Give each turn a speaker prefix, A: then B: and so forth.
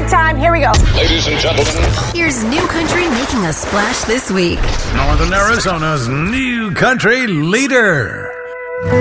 A: big time. Here we go.
B: Ladies and gentlemen,
C: Here's New Country making a splash this week.
D: Northern Arizona's new country leader.